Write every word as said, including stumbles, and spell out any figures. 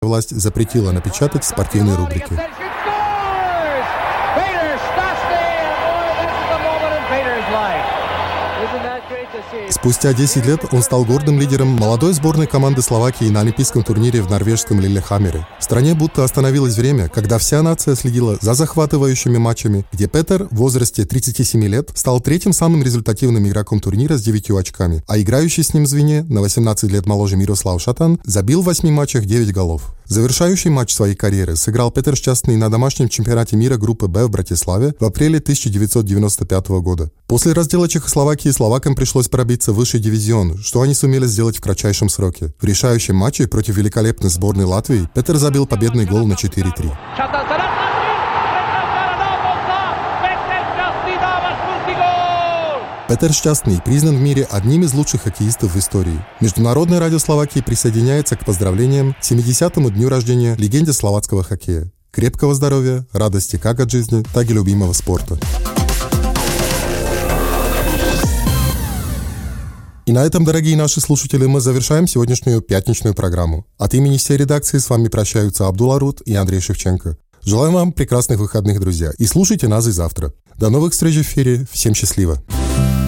власть запретила напечатать спортивные рубрики. Спустя десять лет он стал гордым лидером молодой сборной команды Словакии на олимпийском турнире в норвежском Лиллехаммере. В стране будто остановилось время, когда вся нация следила за захватывающими матчами, где Петер в возрасте тридцати семи лет стал третьим самым результативным игроком турнира с девятью очками, а играющий с ним в звене, на восемнадцать лет моложе Мирослав Шатан, забил в восьми матчах девять голов. Завершающий матч своей карьеры сыграл Петер Šťastný на домашнем чемпионате мира группы Б в Братиславе в апреле тысяча девятьсот девяносто пятого года. После раздела Чехословакии словакам пришлось пробиться в высший дивизион, что они сумели сделать в кратчайшем сроке. В решающем матче против великолепной сборной Латвии Петер забил победный гол на четыре три. Петер Šťastný признан в мире одним из лучших хоккеистов в истории. Международное радио Словакии присоединяется к поздравлениям к семидесятому дню рождения легенде словацкого хоккея. Крепкого здоровья, радости как от жизни, так и любимого спорта. И на этом, дорогие наши слушатели, мы завершаем сегодняшнюю пятничную программу. От имени всей редакции с вами прощаются Абдул Арут и Андрей Шевченко. Желаем вам прекрасных выходных, друзья, и слушайте нас и завтра. До новых встреч в эфире. Всем счастливо!